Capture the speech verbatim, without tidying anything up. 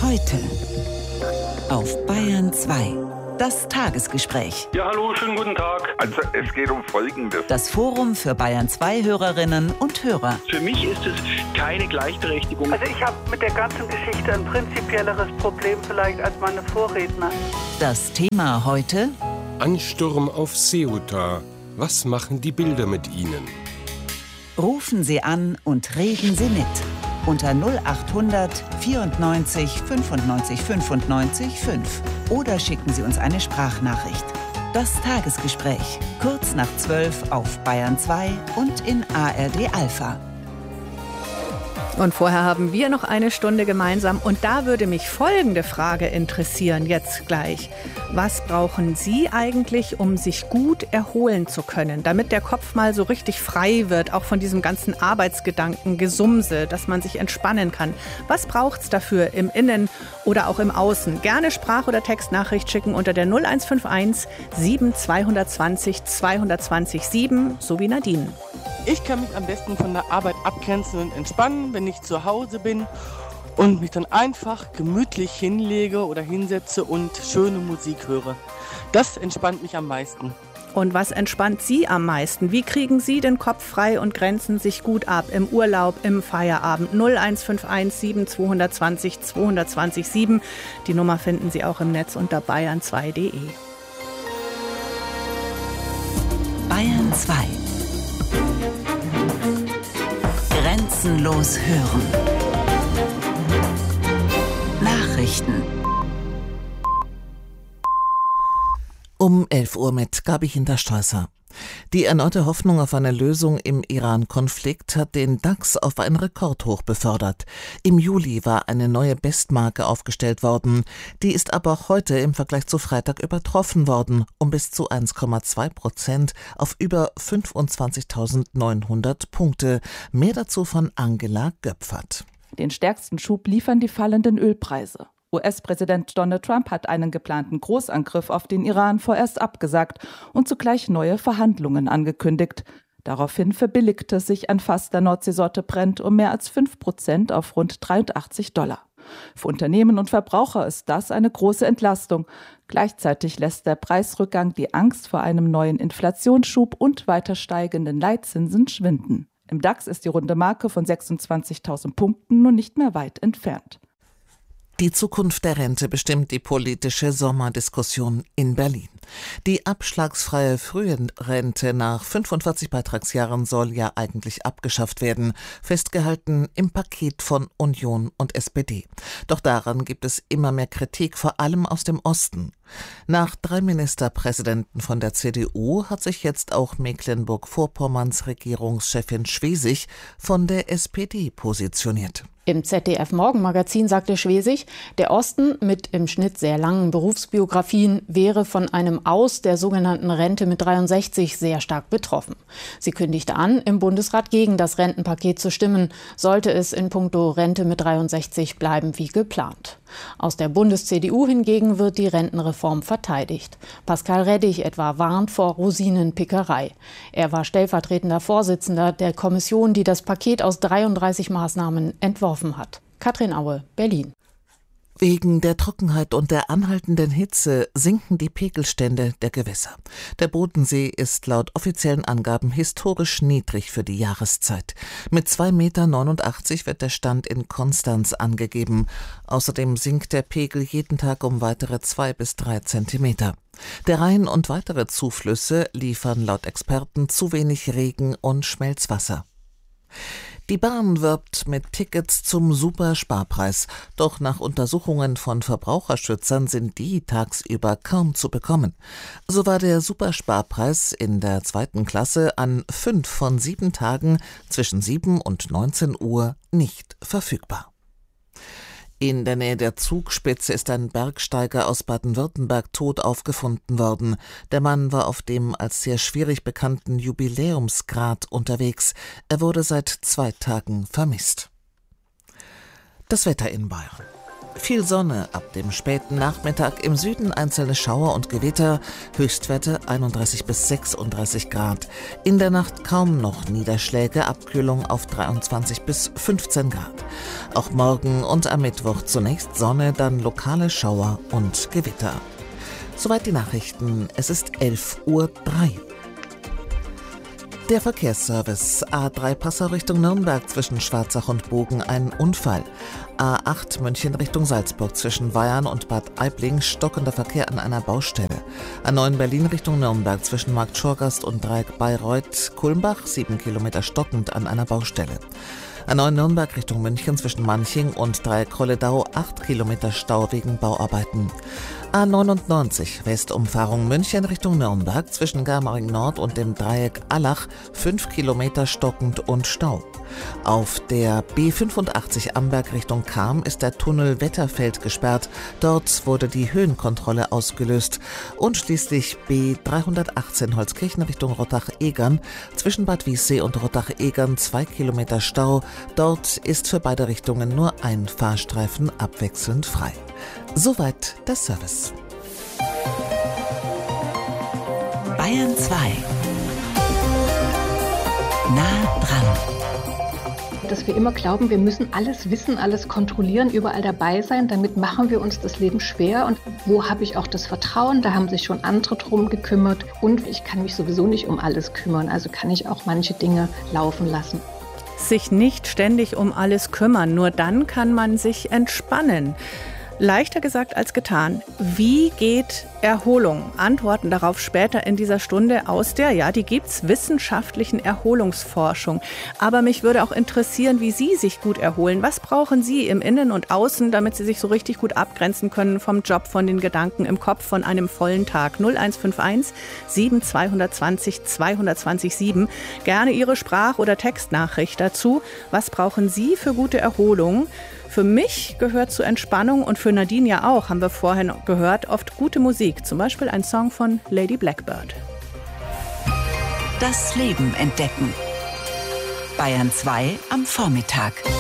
Heute auf Bayern zwei. Das Tagesgespräch. Ja, hallo, schönen guten Tag. Also es geht um Folgendes. Das Forum für Bayern zwei Hörerinnen und Hörer. Für mich ist es keine Gleichberechtigung. Also ich habe mit der ganzen Geschichte ein prinzipielleres Problem vielleicht als meine Vorredner. Das Thema heute: Ansturm auf Ceuta. Was machen die Bilder mit Ihnen? Rufen Sie an und reden Sie mit. Unter null acht hundert vierundneunzig fünfundneunzig fünfundneunzig fünf oder schicken Sie uns eine Sprachnachricht. Das Tagesgespräch, kurz nach zwölf auf Bayern zwei und in A R D Alpha. Und vorher haben wir noch eine Stunde gemeinsam und da würde mich folgende Frage interessieren, jetzt gleich. Was brauchen Sie eigentlich, um sich gut erholen zu können, damit der Kopf mal so richtig frei wird, auch von diesem ganzen Arbeitsgedanken, Gesumse, dass man sich entspannen kann? Was braucht es dafür im Innen oder auch im Außen? Gerne Sprach- oder Textnachricht schicken unter der null eins fünf eins sieben zwei zwei null zwei zwei null sieben sowie Nadine. Ich kann mich am besten von der Arbeit abgrenzen und entspannen, wenn ich zu Hause bin und mich dann einfach gemütlich hinlege oder hinsetze und schöne Musik höre. Das entspannt mich am meisten. Und was entspannt Sie am meisten? Wie kriegen Sie den Kopf frei und grenzen sich gut ab im Urlaub, im Feierabend? null eins fünf eins sieben zwei zwei null zwei zwei null sieben. Die Nummer finden Sie auch im Netz unter bayern zwei punkt de. Bayern zwei. Grenzenlos hören. Nachrichten. Um elf Uhr mit Gabi Hinterstreusser. Die erneute Hoffnung auf eine Lösung im Iran-Konflikt hat den DAX auf ein Rekordhoch befördert. Im Juli war eine neue Bestmarke aufgestellt worden. Die ist aber heute im Vergleich zu Freitag übertroffen worden, um bis zu eins Komma zwei Prozent auf über fünfundzwanzigtausendneunhundert Punkte. Mehr dazu von Angela Göpfert. Den stärksten Schub liefern die fallenden Ölpreise. U S-Präsident Donald Trump hat einen geplanten Großangriff auf den Iran vorerst abgesagt und zugleich neue Verhandlungen angekündigt. Daraufhin verbilligte sich ein Fass der Nordseesorte Brent um mehr als fünf Prozent auf rund dreiundachtzig Dollar. Für Unternehmen und Verbraucher ist das eine große Entlastung. Gleichzeitig lässt der Preisrückgang die Angst vor einem neuen Inflationsschub und weiter steigenden Leitzinsen schwinden. Im DAX ist die runde Marke von sechsundzwanzigtausend Punkten nun nicht mehr weit entfernt. Die Zukunft der Rente bestimmt die politische Sommerdiskussion in Berlin. Die abschlagsfreie Frührente nach fünfundvierzig Beitragsjahren soll ja eigentlich abgeschafft werden, festgehalten im Paket von Union und S P D. Doch daran gibt es immer mehr Kritik, vor allem aus dem Osten. Nach drei Ministerpräsidenten von der C D U hat sich jetzt auch Mecklenburg-Vorpommerns Regierungschefin Schwesig von der S P D positioniert. Im Z D F-Morgenmagazin sagte Schwesig, der Osten mit im Schnitt sehr langen Berufsbiografien wäre von einem Aus der sogenannten Rente mit dreiundsechzig sehr stark betroffen. Sie kündigte an, im Bundesrat gegen das Rentenpaket zu stimmen, sollte es in puncto Rente mit dreiundsechzig bleiben wie geplant. Aus der Bundes-C D U hingegen wird die Rentenreform verteidigt. Pascal Reddig etwa warnt vor Rosinenpickerei. Er war stellvertretender Vorsitzender der Kommission, die das Paket aus dreiunddreißig Maßnahmen entworfen hat. Katrin Aue, Berlin. Wegen der Trockenheit und der anhaltenden Hitze sinken die Pegelstände der Gewässer. Der Bodensee ist laut offiziellen Angaben historisch niedrig für die Jahreszeit. Mit zwei Komma neunundachtzig Meter wird der Stand in Konstanz angegeben. Außerdem sinkt der Pegel jeden Tag um weitere zwei bis drei Zentimeter. Der Rhein und weitere Zuflüsse liefern laut Experten zu wenig Regen und Schmelzwasser. Die Bahn wirbt mit Tickets zum Supersparpreis. Doch nach Untersuchungen von Verbraucherschützern sind die tagsüber kaum zu bekommen. So war der Supersparpreis in der zweiten Klasse an fünf von sieben Tagen zwischen sieben und neunzehn Uhr nicht verfügbar. In der Nähe der Zugspitze ist ein Bergsteiger aus Baden-Württemberg tot aufgefunden worden. Der Mann war auf dem als sehr schwierig bekannten Jubiläumsgrat unterwegs. Er wurde seit zwei Tagen vermisst. Das Wetter in Bayern. Viel Sonne ab dem späten Nachmittag, im Süden einzelne Schauer und Gewitter, Höchstwerte einunddreißig bis sechsunddreißig Grad. In der Nacht kaum noch Niederschläge, Abkühlung auf dreiundzwanzig bis fünfzehn Grad. Auch morgen und am Mittwoch zunächst Sonne, dann lokale Schauer und Gewitter. Soweit die Nachrichten. Es ist elf Uhr drei. Der Verkehrsservice. A drei Passau Richtung Nürnberg zwischen Schwarzach und Bogen ein Unfall. A acht München Richtung Salzburg zwischen Weyarn und Bad Aibling stockender Verkehr an einer Baustelle. A neun Berlin Richtung Nürnberg zwischen Markt Schorgast und Dreieck Bayreuth Kulmbach sieben Kilometer stockend an einer Baustelle. A neun Nürnberg Richtung München zwischen Manching und Dreieck Kolledau acht Kilometer Stau wegen Bauarbeiten. A neunundneunzig Westumfahrung München Richtung Nürnberg zwischen Germering Nord und dem Dreieck Allach fünf Kilometer stockend und Stau. Auf der B fünfundachtzig Amberg Richtung Cham ist der Tunnel Wetterfeld gesperrt. Dort wurde die Höhenkontrolle ausgelöst. Und schließlich B dreihundertachtzehn Holzkirchen Richtung Rottach-Egern zwischen Bad Wiessee und Rottach-Egern zwei Kilometer Stau. Dort ist für beide Richtungen nur ein Fahrstreifen abwechselnd frei. Soweit der Service. Bayern zwei. Nah dran. Dass wir immer glauben, wir müssen alles wissen, alles kontrollieren, überall dabei sein. Damit machen wir uns das Leben schwer. Und wo habe ich auch das Vertrauen? Da haben sich schon andere drum gekümmert. Und ich kann mich sowieso nicht um alles kümmern. Also kann ich auch manche Dinge laufen lassen. Sich nicht ständig um alles kümmern. Nur dann kann man sich entspannen. Leichter gesagt als getan. Wie geht Erholung? Antworten darauf später in dieser Stunde aus der, ja, die gibt's, wissenschaftlichen Erholungsforschung. Aber mich würde auch interessieren, wie Sie sich gut erholen. Was brauchen Sie im Innen und Außen, damit Sie sich so richtig gut abgrenzen können vom Job, von den Gedanken im Kopf, von einem vollen Tag? null eins fünf eins sieben zwei zwei null zwei zwei null sieben. Gerne Ihre Sprach- oder Textnachricht dazu. Was brauchen Sie für gute Erholung? Für mich gehört zur Entspannung und für Nadine ja auch, haben wir vorhin gehört, oft gute Musik. Zum Beispiel ein Song von Lady Blackbird. Das Leben entdecken. Bayern zwei am Vormittag.